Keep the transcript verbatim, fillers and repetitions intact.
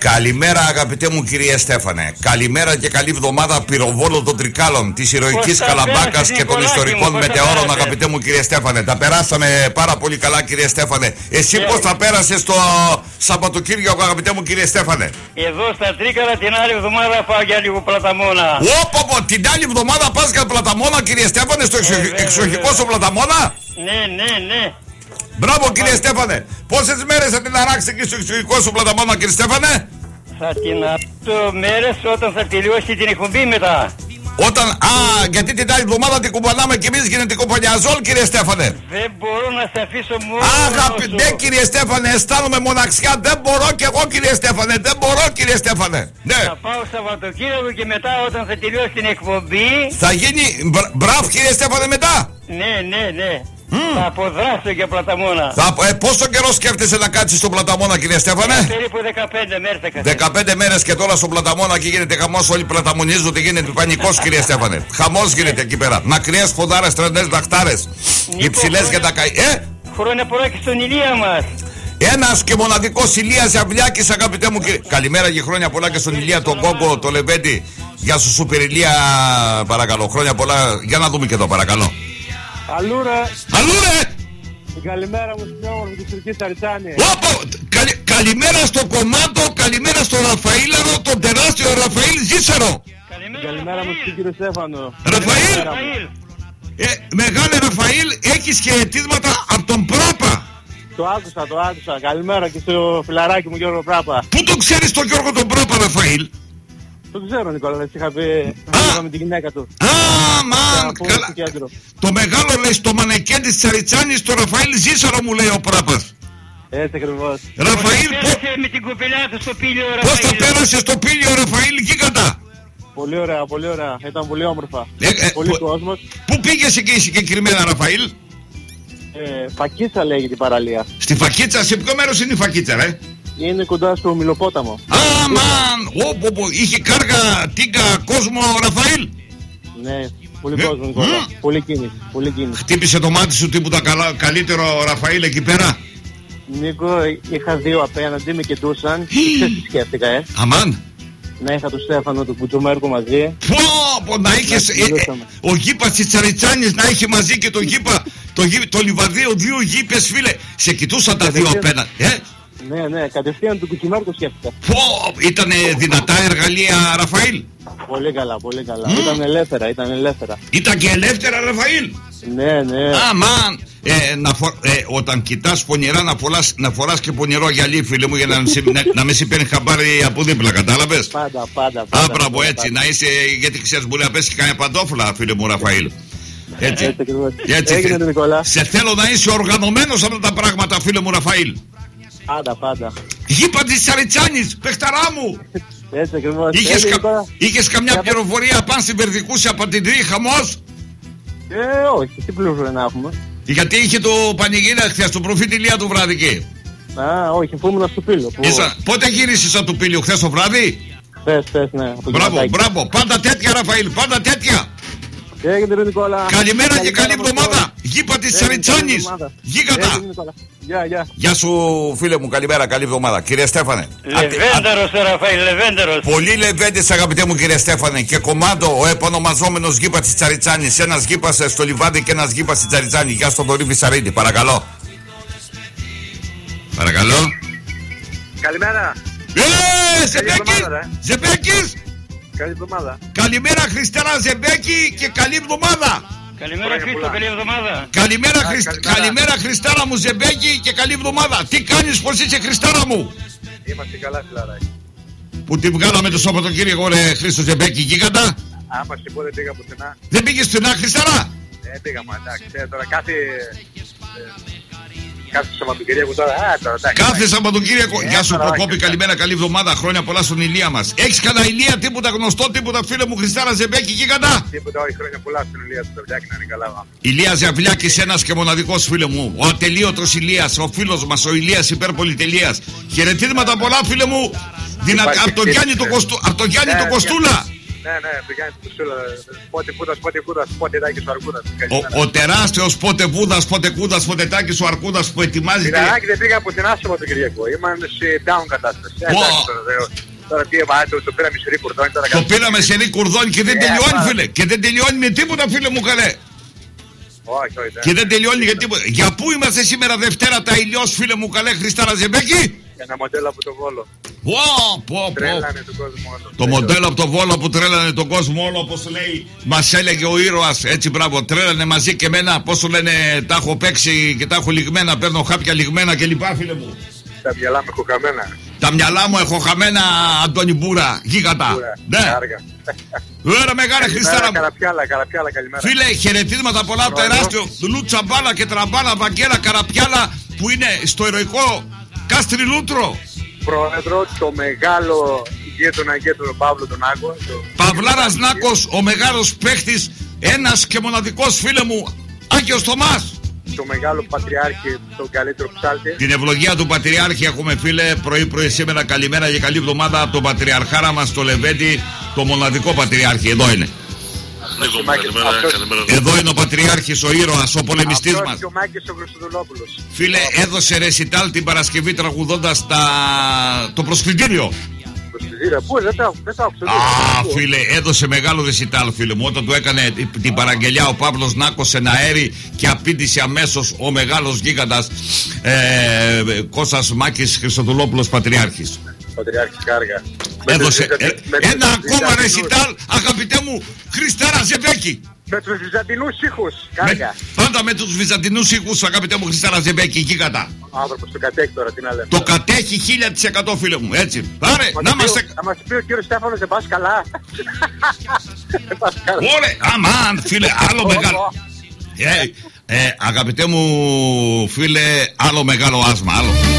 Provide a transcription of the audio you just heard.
Καλημέρα αγαπητέ μου κύριε Στέφανε. Καλημέρα και καλή εβδομάδα πυροβόλο των Τρικάλων, της ηρωικής Καλαμπάκας και των ιστορικών μετεώρων αγαπητέ μου κύριε Στέφανε. Τα περάσαμε πάρα πολύ καλά κύριε Στέφανε. Εσύ yeah. πώς τα πέρασες το Σαββατοκύριακο αγαπητέ μου κύριε Στέφανε? Εδώ στα Τρίκαλα την άλλη εβδομάδα πάω για λίγο Πλαταμόνα. Όπο, την άλλη εβδομάδα πας για Πλαταμόνα κύριε Στέφανε, στο εξο... ε, εξοχικό σου Πλαταμόνα? Ναι, ναι, ναι. Μπράβο κύριε Στέφανε. Πόσες μέρες θα την αράξετε εκεί στο εξοχικό σου Πλαταμόνα κύριε Στέφανε? Θα την αράξω μέρες όταν θα τελειώσει την εκπομπή μετά. Όταν, α, γιατί την άλλη εβδομάδα την κουμπανάμε κι εμείς γενετικό πανιαζόλ κύριε Στέφανε. Δεν μπορώ να σε αφήσω μόνο. Αγαπητέ κύριε Στέφανε, αισθάνομαι μοναξιά. Δεν μπορώ κι εγώ κύριε Στέφανε. Δεν μπορώ κύριε Στέφανε. Ναι. Θα πάω Σαββατοκύριακο και μετά όταν θα τελειώσει την εκπομπή. Θα γίνει μπράβο κύριε Στέφανε μετά. Ναι, ναι, ναι. Mm. Θα αποδράσω για Πλαταμόνα. Θα, ε, πόσο καιρό σκέφτεσαι να κάτσεις στον Πλαταμόνα κύριε Στέφανε? Ε, περίπου δεκαπέντε μέρες θα κάτσω. δεκαπέντε μέρες και τώρα στον Πλαταμόνα και γίνεται χαμός. Όλοι πλαταμονίζονται, γίνεται πανικός κύριε Στέφανε. Χαμός γίνεται εκεί πέρα. Μακριές φοδάρες, τρελές λαχτάρες. Υψηλές για τα καί. Ε! Χρόνια πολλά και στον Ηλία μας. Ένας και μοναδικός Ηλίας Ζαβλιάκης αγαπητέ μου κύριε. Καλημέρα και χρόνια πολλά και στον Ηλία, τον Κόγκο, τον Λεβέντη. Γεια σου Σούπερ Ηλία, παρακαλώ. Χρόνια πολλά. Για να δούμε και εδώ παρακαλώ. Αλλούρε! Αλλούρε! Την καλημέρα μου στην όμορφη της Τουρκής Σαριτσάνη. Όπο! Καλη, καλημέρα στο κομμάτο, καλημέρα στο Ραφαήλαρο, τον τεράστιο Ραφαήλ Ζήσαρο. Καλημέρα, καλημέρα μου στον κύριο Στέφανο. Ραφαήλ! Ε, μεγάλε Ραφαήλ, έχεις χαιρετίσματα από τον Πράπα. Το άκουσα, το άκουσα. Καλημέρα και στο φιλαράκι μου Γιώργο Πράπα. Πού το ξέρεις τον Γιώργο τον Πράπα Ραφαήλ? Το ξέρω Νικόλα, δεν είχα πει με την γυναίκα του. Α, μαν, καλά. Το μεγάλο λέει στο μανεκέν της Τσαριτσάνης, το Ραφαήλ Ζήσαρο μου λέει ο Πράπας. Έτσι ακριβώς. Ραφαήλ, πώς με την κοπελιά του στο πήλιο Ραφαήλ. Πώς τα πέρασε στο πήλιο Ραφαήλ γίγαντα? Πολύ ωραία, πολύ ωραία. Ήταν πολύ όμορφα. Ε, ε, πολύ πο... κόσμος. Πού πήγες εκεί συγκεκριμένα Ραφαήλ? Ε, Φακίτσα λέγεται η παραλία. Στη Φακίτσα, σε ποιο μέρος είναι η Φακίτσα ρε? Είναι κοντά στο Μιλοπόταμο. Α, μαν! Όπο, όπο, είχε κάργα, τίγκα, κόσμο ο Ραφαήλ. Ναι, πολύ mm. κόσμο Νικόλα. Mm. Πολύ κίνηση, πολύ κίνηση. Χτύπησε το μάτι σου τίποτα καλά, καλύτερο ο Ραφαήλ εκεί πέρα? Νίκο, είχα δύο απέναντι, με κεντούσαν. Και τι σκέφτηκα, ε. Αμάν. Να είχα τον Στέφανο, τον Κουτσομέρκο μαζί. Πω, πω, να είχες, ε, ε, ο Γήπας της Τσαριτσάνης να είχε μαζί και το Γήπα, το, το Λιβαδίο, δύο Γήπες φίλε. Σε κοιτούσαν τα δύο απέναντι, ε. Ναι, ναι, κατευθείαν του Κουτσιμάρκο σκέφτηκα. Πω, ήτανε δυνατά εργαλεία Ραφαήλ? Πολύ καλά, πολύ καλά. Mm. Ήταν ελεύθερα, ήταν ελεύθερα. Ήταν και ελεύθερα Ραφαήλ? Ναι, ναι. Α, μαν. Ε, να φο... ε, όταν κοιτάς πονηρά να, φοράς, να φοράς και πονηρό γυαλί φίλε μου, για να, να, να με συμπέρνει χαμπάρι από δίπλα, κατάλαβες? Πάντα, πάντα, πάντα. Α, μπράβο, έτσι, πάντα. Να είσαι, γιατί ξέρεις μπορεί να πέσει και κανένα παντόφλα φίλε μου Ραφαήλ. Έτσι, έτσι, έτσι έγινε, θε... Νικόλα. Σε θέλω να είσαι οργανωμένος αυτά τα πράγματα φίλε μου Ραφαήλ. Πάντα, πάντα. Γήπα της Τσαριτσάνης, παιχταρά μου. Έτσι ακριβώς. Είχες, κα... Είχες καμιά πληροφορία πάνε στην Περδικούση από την Τρί, χαμός? Ε, όχι, τι πληροφορία να έχουμε. Γιατί είχε το πανηγύρι χθες, το προφήτη Ηλία του βράδυ εκεί. Α, όχι, που ήμουν στο Πήλιο. Που... Ίσα... Πότε γύρισες από το Πήλιο, χθες το βράδυ? Χθες, χθες, ναι. Μπράβο, μπράβο, πάντα τέτοια Ραφαήλ, πάντα τέτοια. Έγινε ρε Νικόλα. Καλημέρα και καλή εβδομάδα. Γήπα της Τσαριτσάνης. Γίγαντα. Γεια, γεια. Γεια σου φίλε μου, καλημέρα, καλή εβδομάδα. Κύριε Στέφανε. Λεβέντερος α... Ραφαήλ, Λεβέντερος. Πολύ Λεβέντες αγαπητέ μου κύριε Στέφανε. Και κομμάτο ο επωνομαζόμενος Γήπα της Τσαριτσάνης. Ένας Γήπας στο Λιβάδι και ένας Γήπας στη Τσαριτσάνη. Γεια στον Δωρή Βυσσαρίδη, παρακαλώ. Παρακαλώ. Καλημέρα. Ε, Ζεμπέκης. Ζεμπέκης. Καλή εβδομάδα. Καλημέρα Χριστέλα Ζεμπέκη και καλή εβδομάδα. Καλημέρα Χρήστο, καλή εβδομάδα. Καλημέρα, Α, Χριστ... καλημέρα. καλημέρα Χριστάρα μου Ζεμπέκη και καλή εβδομάδα. Τι κάνεις, πως είσαι Χριστάρα μου? Είμαστε καλά φιλαράκι. Που τη βγάλαμε το Σαββατοκύριακο ρε Χρήστο Ζεμπέκη γίγαντα. Άμα σε πω δεν πήγα πουθενά. Δεν πήγες πουθενά Χριστάρα? Δεν πήγαμε, εντάξει, τώρα κάθε... Κάθε Σαββατοκύριακο τώρα, α, τώρα εντάξει. Κάθε Σαββατοκύριακο. Γεια σου Προκόπη, καλημέρα, καλή εβδομάδα. Χρόνια πολλά στον Ηλία μας. Έχεις κανένα Ηλία, τίποτα γνωστό, τίποτα φίλε μου Χριστάρα Ζεμπέκη γίγαντα? Τίποτα, όχι, χρόνια πολλά στον Ηλία του Ζεβλιάκη να είναι καλά. Ηλία Ζεβλιάκης, ένας και μοναδικός φίλε μου. Ο ατελείωτος Ηλίας, ο φίλος μας, ο Ηλίας υπερπολιτελείας. Χαιρετίσματα πολλά φίλε μου. Δυνα... Από τον Γιάννη τον Κοστούλα. Ναι, ναι, πηγαίνει το σούλα. Πότε Βούδας, πότε Κούδας, πότε Τάκης ο Αρκούδας. Ο, ο τεράστιος πότε Βούδας, πότε Κούδας, πότε Τάκης ο Αρκούδας που ετοιμάζει. Φιλαράκι, δεν πήγα από την άσχημα το Κυριακό. Ήμουν σε down κατάσταση. Wow. Εντάξει, τώρα, τώρα τι έβαλε, το, το πήραμε σε ρί κουρδόνι. Το πήραμε σε ρί κουρδόνι και δεν yeah, τελειώνει, yeah. φίλε. Και δεν τελειώνει με τίποτα, φίλε μου, καλέ. Όχι, όχι. Και δεν τελειώνει για τίποτα. Για πού είμαστε σήμερα Δευτέρα τα ηλιός, φίλε μου, καλέ, Χριστά Ραζεμπέκη? Ένα μοντέλο από το Βόλο. Wow, πω, πω. Τρέλανε τον κόσμο όλο. Το μοντέλο από το Βόλο που τρέλανε τον κόσμο όλο, όπως λέει, μας έλεγε ο ήρωας. Έτσι, μπράβο, τρέλανε μαζί και εμένα. Πώς το λένε, τα έχω παίξει και τα έχω λιγμένα. Παίρνω χάπια λιγμένα και λοιπά, φίλε μου. Τα μυαλά μου έχω χαμένα. Τα μυαλά μου έχω χαμένα, Αντώνη Μπούρα, γίγαντα. Ναι. Ωραία, μεγάλα Χριστάρα μου. Καραπιάλα, Καραπιάλα, καλημέρα. Φίλε, χαιρετίσματα πολλά από το τεράστιο Λούτσα Μπάλα και Τραμπάλα Βαγγέλα Καραπιάλα που είναι στο ηρωικό Κάστρι Λούτρο. Πρόεδρο, το μεγάλο ηγέτονα και τον Παύλο τον Άκο. Το... Παυλάρας Νάκος, ο μεγάλος παίχτης, ένας και μοναδικός, φίλε μου, Άκιος Θωμάς. Το μεγάλο Πατριάρχη, τον καλύτερο ψάλτη. Την ευλογία του Πατριάρχη έχουμε, φίλε, πρωί πρωί σήμερα. Καλημέρα και καλή εβδομάδα από τον Πατριαρχάρα μας, το Λεβέντη, το μοναδικό Πατριάρχη. Εδώ είναι. Εδώ είναι ο Πατριάρχης, ο ήρωας, ο πολεμιστής μας. Και ο Μάκης ο Χρυστοδουλόπουλος. Φίλε, έδωσε ρεσιτάλ την Παρασκευή τραγουδώντας τα... το προσκριτήριο. Πού, δεν τα άκουσα. Α, φίλε, έδωσε μεγάλο ρεσιτάλ, φίλε μου. Όταν του έκανε την παραγγελιά ο Παύλος Νάκος εν αέρι και απήντησε αμέσως ο μεγάλος γίγαντας ε, Κώστας Μάκης Χρυστοδουλόπουλος Πατριάρχης. Πατριάρχης Κάργα. Έδωσε ε, ένα ακόμα ρεσιτάλ, αγαπητέ μου, Χριστά Ραζεμπέκη. Με τους Βυζαντινούς ήχους, Κάργα. Πάντα με τους Βυζαντινούς ήχους, αγαπητέ μου, Χριστά Ραζεμπέκη, γίγαντα. Ο άνθρωπος το κατέχει τώρα, τι να λέμε. Το κατέχει χίλια τοις εκατό, φίλε μου, έτσι. Πάρε, να είμαστε. Θα μας πει ο κύριος Στέφανος, δεν πας καλά. Ωραία, αμάν, φίλε, άλλο μεγάλο. Ε, ε, αγαπητέ μου φίλε, άλλο μεγάλο άσμα, άλλο.